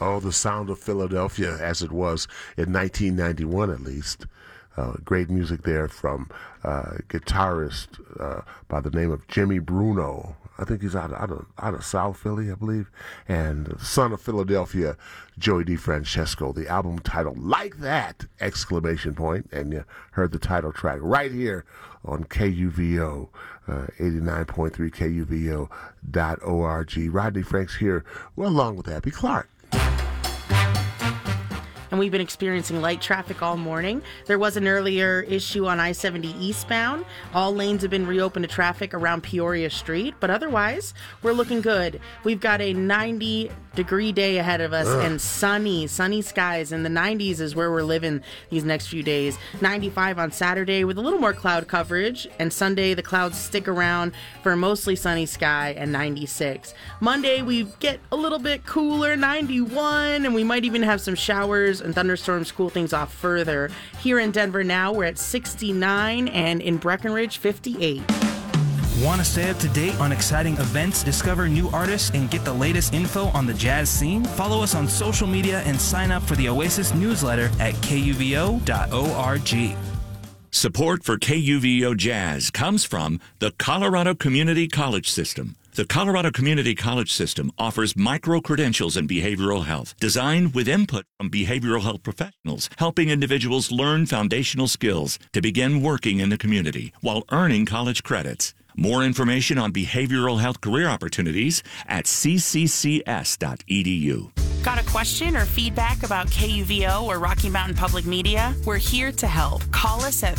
Oh, the sound of Philadelphia, as it was in 1991, at least. Great music there from guitarist by the name of Jimmy Bruno. I think he's out of South Philly, I believe. And son of Philadelphia, Joey DeFrancesco. The album titled "Like That!" ! And you heard the title track right here on KUVO, 89.3 KUVO.org. Rodney Franks here, well, along with Abby Clark. And we've been experiencing light traffic all morning. There was an earlier issue on I-70 eastbound. All lanes have been reopened to traffic around Peoria Street, but otherwise, we're looking good. We've got a 90-degree day ahead of us and sunny skies. In the 90s is where we're living these next few days. 95 on Saturday with a little more cloud coverage, and Sunday the clouds stick around for a mostly sunny sky and 96. Monday we get a little bit cooler, 91, and we might even have some showers and thunderstorms cool things off further. Here in Denver now, we're at 69, and in Breckenridge, 58. Want to stay up to date on exciting events, discover new artists, and get the latest info on the jazz scene? Follow us on social media and sign up for the Oasis newsletter at kuvo.org. Support for KUVO Jazz comes from the Colorado Community College System. The Colorado Community College System offers micro-credentials in behavioral health, designed with input from behavioral health professionals, helping individuals learn foundational skills to begin working in the community while earning college credits. More information on behavioral health career opportunities at cccs.edu. Got a question or feedback about KUVO or Rocky Mountain Public Media? We're here to help. Call us at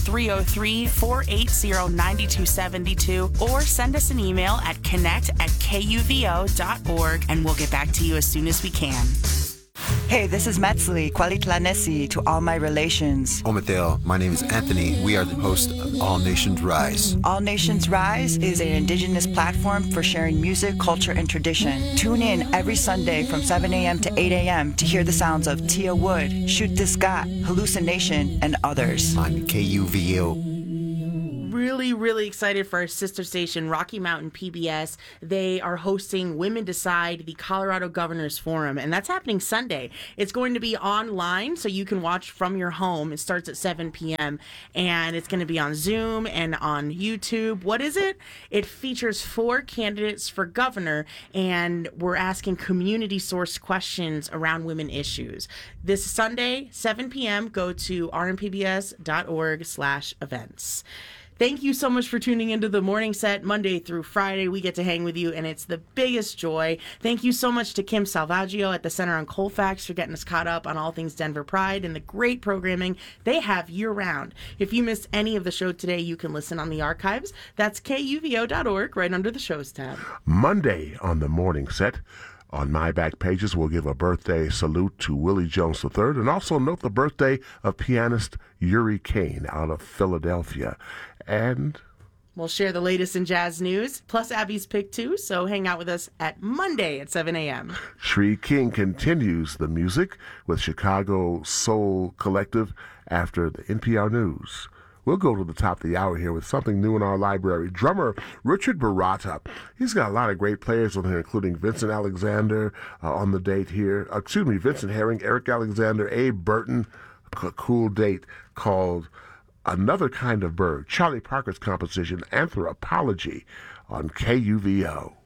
303-480-9272 or send us an email at connect@kuvo.org, and we'll get back to you as soon as we can. Hey, this is Metzli, Kwalitlanesi to all my relations. Omatheo, my name is Anthony. We are the host of All Nations Rise. All Nations Rise is an indigenous platform for sharing music, culture, and tradition. Tune in every Sunday from 7 a.m. to 8 a.m. to hear the sounds of Tia Wood, Shoot This Got, Hallucination, and others. On KUVO. Really excited for our sister station, Rocky Mountain PBS. They are hosting Women Decide, the Colorado Governors Forum, and that's happening Sunday. It's going to be online, so you can watch from your home. It starts at 7 p.m., and it's going to be on Zoom and on YouTube. What is it? It features 4 candidates for governor, and we're asking community-sourced questions around women issues. This Sunday, 7 p.m., go to rmpbs.org/events. Thank you so much for tuning into the morning set. Monday through Friday, we get to hang with you, and it's the biggest joy. Thank you so much to Kim Salvaggio at the Center on Colfax for getting us caught up on all things Denver Pride and the great programming they have year-round. If you missed any of the show today, you can listen on the archives. That's kuvo.org, right under the shows tab. Monday on the morning set. On my back pages, we'll give a birthday salute to Willie Jones III and also note the birthday of pianist Yuri Kane out of Philadelphia. And we'll share the latest in jazz news, plus Abby's pick too, so hang out with us at Monday at 7 a.m. Shree King continues the music with Chicago Soul Collective after the NPR News. We'll go to the top of the hour here with something new in our library. Drummer Richard Baratta. He's got a lot of great players on here, including Vincent Alexander on the date here. Vincent Herring, Eric Alexander, Abe Burton. A cool date called Another Kind of Bird. Charlie Parker's composition, Anthropology, on KUVO.